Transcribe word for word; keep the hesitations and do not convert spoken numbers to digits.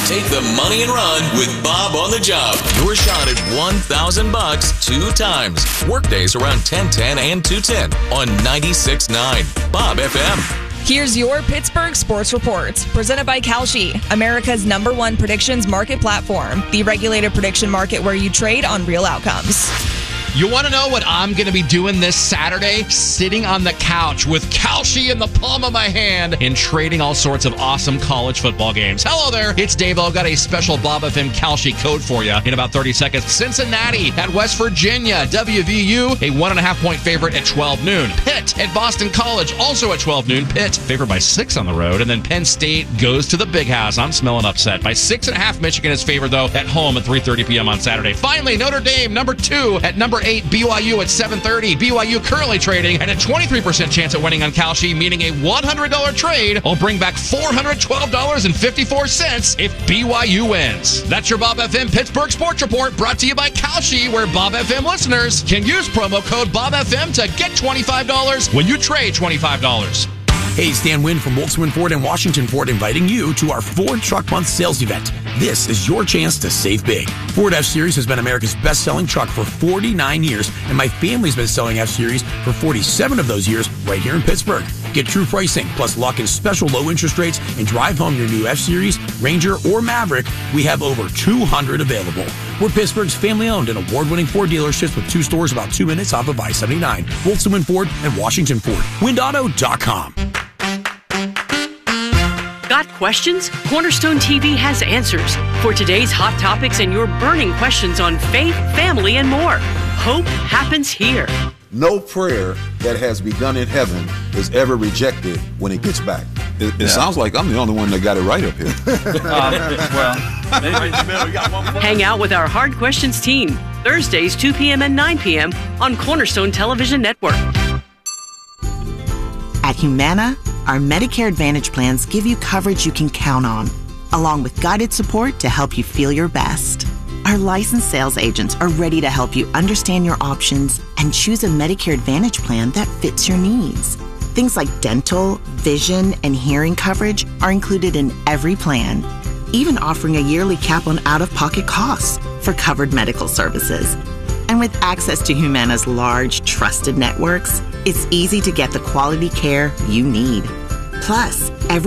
Take the money and run with Bob on the Job. Your shot at one thousand bucks two times. Workdays around ten ten and two ten on ninety-six point nine Bob F M. Here's your Pittsburgh Sports Report, presented by Kalshi, America's number one predictions market platform, the regulated prediction market where you trade on real outcomes. You want to know what I'm going to be doing this Saturday? Sitting on the couch with Kalshi in the palm of my hand and trading all sorts of awesome college football games. Hello there, it's Dave. I've got a special Bob F M Kalshi code for you in about thirty seconds. Cincinnati at West Virginia. W V U, a one and a half point favorite at twelve noon. Pitt at Boston College, also at twelve noon. Pitt favored by six on the road. And then Penn State goes to the Big House. I'm smelling upset. By six and a half, Michigan is favored, though, at home at three thirty p.m. on Saturday. Finally, Notre Dame, number two at number eight, B Y U at seven thirty. B Y U currently trading at a twenty-three percent chance at winning on Kalshi, meaning a one hundred dollars trade will bring back four hundred twelve dollars and fifty-four cents if B Y U wins. That's your Bob F M Pittsburgh Sports Report, brought to you by Kalshi, where Bob F M listeners can use promo code Bob F M to get twenty-five dollars when you trade twenty-five dollars. Hey, Stan Wynn from Volkswagen Ford and Washington Ford inviting you to our Ford Truck Month sales event. This is your chance to save big. Ford F-Series has been America's best-selling truck for forty-nine years, and my family's been selling F-Series for forty-seven of those years right here in Pittsburgh. Get true pricing, plus lock in special low interest rates and drive home your new F-Series, Ranger, or Maverick. We have over two hundred available. We're Pittsburgh's family-owned and award-winning Ford dealerships with two stores about two minutes off of I seventy-nine. Volkswagen Ford and Washington Ford. wind auto dot com. Got questions? Cornerstone T V has answers for today's hot topics and your burning questions on faith, family, and more. Hope happens here. No prayer that has begun in heaven is ever rejected when it gets back. It, it yeah. sounds like I'm the only one that got it right up here. um, well, maybe. Hang out with our Hard Questions team, Thursdays, two p.m. and nine p.m. on Cornerstone Television Network. At Humana, our Medicare Advantage plans give you coverage you can count on, along with guided support to help you feel your best. Our licensed sales agents are ready to help you understand your options and choose a Medicare Advantage plan that fits your needs. Things like dental, vision, and hearing coverage are included in every plan, even offering a yearly cap on out-of-pocket costs for covered medical services. And with access to Humana's large, trusted networks, it's easy to get the quality care you need. Plus, every